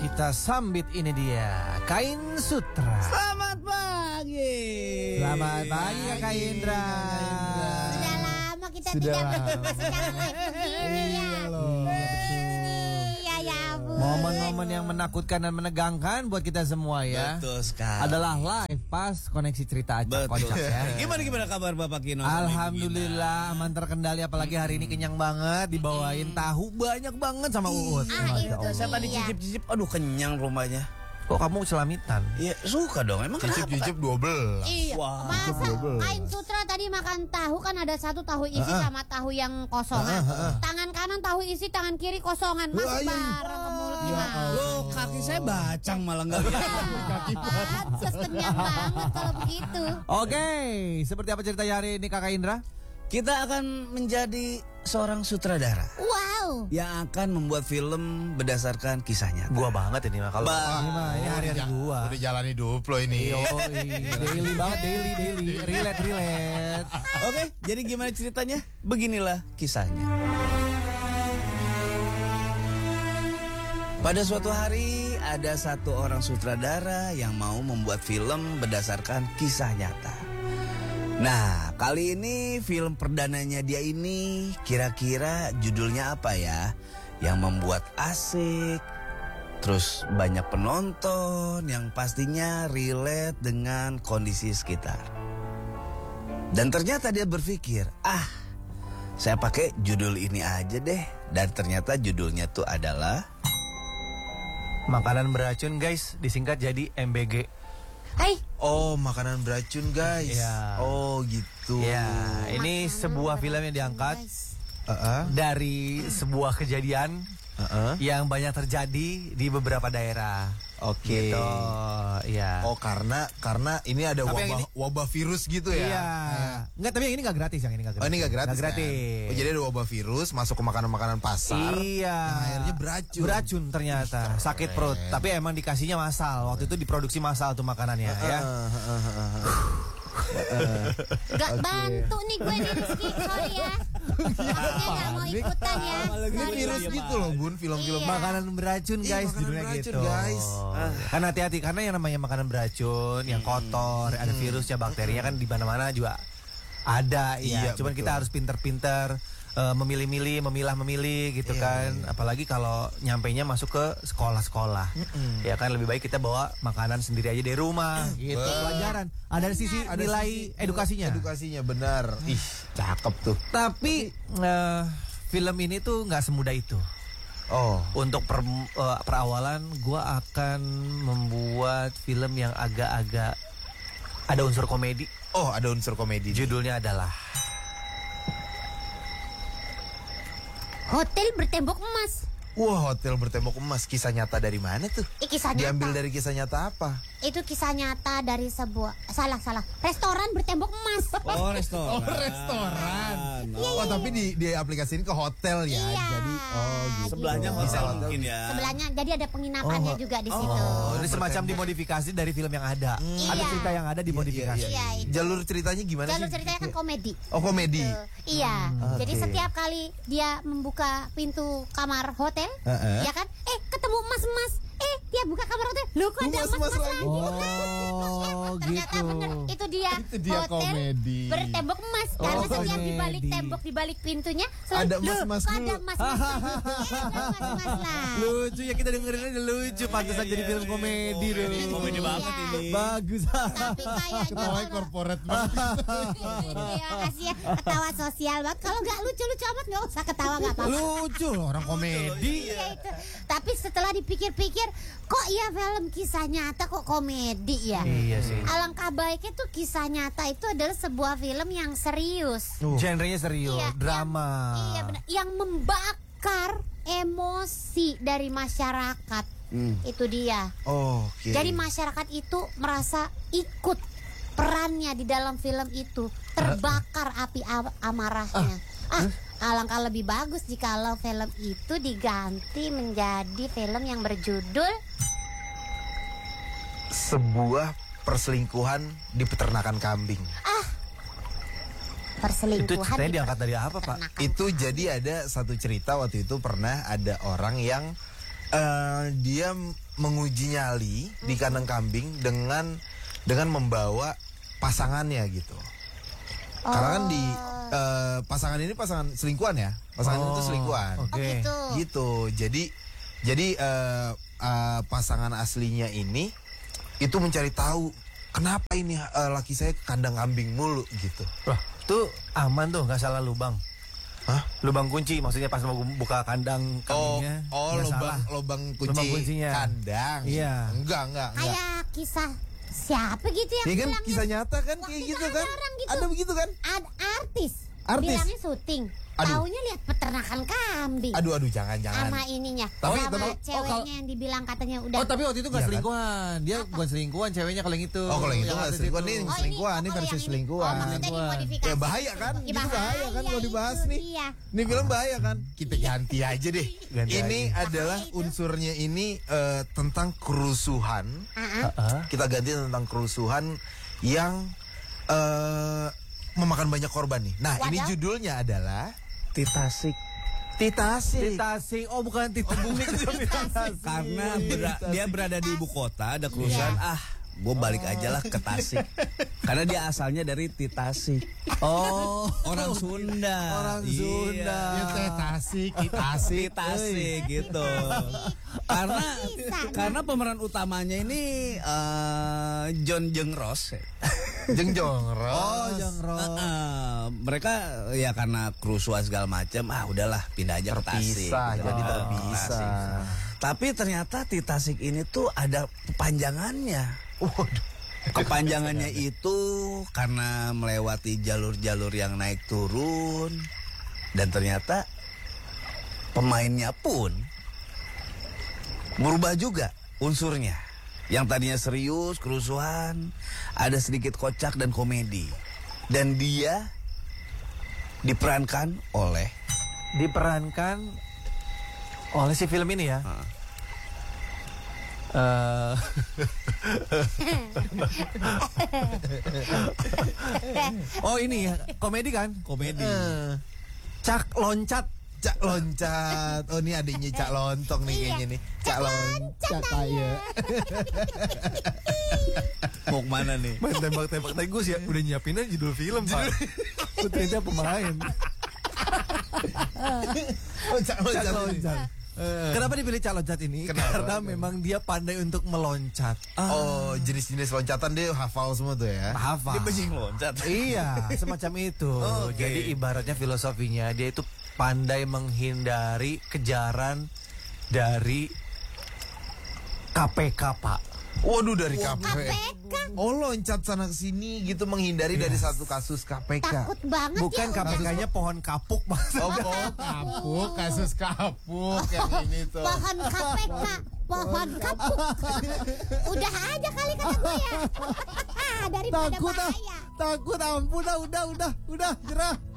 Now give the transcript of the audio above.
kita sambit, ini dia Kain Sutra. Selamat pagi. Selamat pagi Kak Indra. Sudah lama kita tidak bertemu secara live begini ya. Iya loh. Iya betul. Iya ya ampun. Momen-momen yang menakutkan dan menegangkan buat kita semua ya. Betul sekali. Adalah live pas koneksi cerita acak Betul. kocak ya. Gimana kabar Bapak Kino? Alhamdulillah aman terkendali, apalagi hari ini kenyang banget, dibawain tahu banyak banget sama Uut. Itu Saya tadi dia. cicip-cicip, aduh kenyang rumahnya. Kok kamu selamitan? Iya suka dong, emang kenapa? Cicip-cicip 12. Iya, Wah, masa Kain Sutra tadi makan tahu kan ada satu tahu isi sama tahu yang kosongan. Tangan kanan tahu isi, tangan kiri kosongan. Masuk bareng ke mulut gimana? Loh kaki saya bacang malah nggak Pantes kenyang banget kalau begitu. Oke, seperti apa ceritanya hari ini Kakak Indra? Kita akan menjadi seorang sutradara Wow. yang akan membuat film berdasarkan kisah nyata. Gua banget ini mah kalau Bang. ini hari-hari gua. Udah jalan hidup lo ini. Daily banget, daily, relate. Oke, jadi gimana ceritanya? Beginilah kisahnya. Pada suatu hari ada satu orang sutradara yang mau membuat film berdasarkan kisah nyata. Nah, kali ini film perdananya dia ini kira-kira judulnya apa ya? Yang membuat asik, terus banyak penonton yang pastinya relate dengan kondisi sekitar. Dan ternyata dia berpikir, saya pakai judul ini aja deh. Dan ternyata judulnya tuh adalah Makanan beracun guys, disingkat jadi MBG. Hai. Oh, makanan beracun guys. Iya. Oh gitu. Ya, ini sebuah film yang diangkat Guys. dari sebuah kejadian yang banyak terjadi di beberapa daerah. Oke. Gitu, ya. Oh, karena ini ada Tapi yang wabah virus gitu ya. Iya. Enggak, tapi yang ini enggak gratis, yang ini enggak gratis. Oh, ini nggak gratis. Nggak gratis. Kan? Oh, jadi ada wabah virus masuk ke makanan-makanan pasar. Iya. Nah, akhirnya beracun. Beracun ternyata. Sakit perut. Tapi emang dikasihnya massal. Waktu itu diproduksi massal tuh makanannya ya. Gak bantu nih gue nih Rizky, sorry ya. Maksudnya gak mau ikutan ya. Ini Sorry. virus gitu loh, Bun, film-film Iya. Makanan beracun guys, makanan judulnya beracun, gitu guys. Kan hati-hati karena yang namanya makanan beracun, yang kotor, ada virusnya, bakterinya kan di mana-mana juga ada ya. Iya, Cuman betul. kita harus pinter-pinter memilih-milih, memilah-memilih gitu kan. Apalagi kalau nyampainya masuk ke sekolah-sekolah. Ya kan lebih baik kita bawa makanan sendiri aja dari rumah gitu. Pelajaran. Ada sisi nilai edukasinya. Edukasinya benar. Ih, cakep tuh. Tapi film ini tuh nggak semudah itu. Oh. Untuk perawalan gue akan membuat film yang agak-agak ada unsur komedi. Oh, ada unsur komedi. Judulnya adalah Hotel bertembok emas. Wah, hotel bertembok emas. Kisah nyata dari mana tuh? Kisah Diambil nyata. dari kisah nyata apa? Itu kisah nyata dari sebuah salah restoran bertembok emas. Oh restoran. Oh, restoran. Oh, Oh, tapi di aplikasiin ke hotel ya. Iya. Jadi gitu. sebelahnya hotel mungkin ya. Sebelahnya jadi ada penginapannya juga di situ. oh, ini semacam dimodifikasi dari film yang ada. Ada Iya. cerita yang ada dimodifikasi. Iya, itu. Jalur ceritanya gimana Jalur sih? ceritanya kan komedi. Oh, komedi. Iya. Jadi oke. setiap kali dia membuka pintu kamar hotel, Heeh. ya kan? Ketemu emas-emas. Dia buka kamar hotel. Loh kok ada Emas-emas emas-emas lagi. lagi? Oh, Ternyata gitu. bener itu dia, Itu dia hotel komedi. bertembok emas. Karena setiap komedi. dibalik tembok, dibalik pintunya Ada "Loh, emas-emas kok dulu." ada emas-emas lagi?" Ada emas-emas lah. Lucu ya, kita dengerin aja lucu. Pantesan jadi film komedi loh. Komedi banget Iya. ini. Bagus. Tapi kayaknya Ketawanya kalau- corporate banget. Iya, kasih ya, ketawa sosial banget. Kalau nggak lucu-lucu amat nggak usah ketawa, nggak apa-apa. Lucu loh, orang komedi. Iya itu. Tapi setelah dipikir-pikir, kok iya film kisah nyata kok komedi ya? Iya sih. Alangkah baiknya tuh kisah nyata itu adalah sebuah film yang serius. Genrenya serius, Iya, drama. Iya benar. Yang membakar emosi dari masyarakat. Itu dia. Oh, oke. Jadi masyarakat itu merasa ikut perannya di dalam film itu, terbakar api amarahnya. Alangkah lebih bagus jikalau film itu diganti menjadi film yang berjudul sebuah perselingkuhan di peternakan kambing. Perselingkuhan. Itu ceritanya di diangkat dari apa, Pak? peternakan. Itu jadi ada satu cerita waktu itu pernah ada orang yang dia menguji nyali di kandang kambing dengan membawa pasangannya gitu. Karena kan di pasangan ini pasangan selingkuhan ya. Pasangan itu selingkuhan. Oke. gitu. Gitu. Jadi pasangan aslinya ini itu mencari tahu kenapa ini laki saya ke kandang kambing mulu gitu. Wah, itu aman tuh, nggak salah lubang. Hah? Lubang kunci, maksudnya pas mau buka kandang kambingnya. nggak salah. lubang Lubang kuncinya. kandang. Iya. Enggak. Kayak kisah siapa gitu yang Ya kan bilangnya? kisah nyata kan Wah, kayak kita gitu ada kan? orang gitu. Ada begitu kan? Ada artis. Artis? Bilangnya syuting. Aduh. Taunya lihat peternakan kambing. Aduh jangan. Sama ininya. Tapi- sama tapi- ceweknya yang dibilang katanya udah. Oh, tapi waktu itu nggak Iya kan? selingkuhan. Dia bukan selingkuhan, ceweknya kalau yang itu. Oh, kalau yang itu nggak artis selingkuhan, itu. ini Oh, selingkuhan, ini kalau versi yang ini. selingkuhan. Oh, maksudnya Selingkuhan. dimodifikasi. Ya bahaya kan? Ya, Itu bahaya kan kalau itu dibahas nih. dia. Ini film bahaya kan? Kita ganti aja deh. Ganti Ini aja. adalah Bahaya itu. unsurnya ini tentang kerusuhan. Kita ganti tentang kerusuhan yang memakan banyak korban nih. Nah, ini Wadah. judulnya adalah Titasik. Titasik. Tasik. Oh, bukan titik bumi. Karena dia berada di ibu kota, ada kerusuhan. Gue balik aja lah ke Tasik. Karena dia asalnya dari Titasik. Oh, Orang Sunda. Orang Iya. Sunda. Titasik. Titasik gitu. Karena pemeran utamanya ini John Jengros. Jengjongros. Oh, Jengros. Mereka ya karena kerusuhan segala macam, udahlah pindah aja ke Tasik. Terpisah, Gitu. jadi Oh, terpisah. Tasik. Tapi ternyata Titasik ini tuh ada kepanjangannya. Kepanjangannya itu karena melewati jalur-jalur yang naik turun, dan ternyata pemainnya pun berubah juga unsurnya. Yang tadinya serius, kerusuhan, ada sedikit kocak dan komedi. Dan dia diperankan oleh si film ini ya. Oh ini ya, komedi kan? komedi. Cak loncat. Cak loncat. Oh, ini adiknya Cak Lontong nih kayaknya nih. Cak loncat kayak. Mau kemana nih? Main tembak-tembak. Tadi gue sih udah nyiapin aja judul film, Pak. Gue ternyata pemain. Oh, Cak loncat. Cak loncat. Kenapa dipilih Cak loncat ini? Kenapa? Karena memang dia pandai untuk meloncat. Oh, jenis-jenis loncatan dia hafal semua tuh ya. Hafal. Dia bajing loncat. Iya, semacam itu. Oke. Jadi ibaratnya filosofinya dia itu pandai menghindari kejaran dari KPK, Pak. Waduh, dari KPK. KPK. Oh, loncat sana ke sini gitu menghindari dari satu kasus KPK. Takut banget Bukan ya. KPK-nya pohon kapuk, Mas. Oh, kapuk, kasus kapuk yang ini tuh. Pohon KPK, pohon kapuk. Udah aja kali kata gue ya. Daripada bahaya. Takut, ampun, udah, jerah.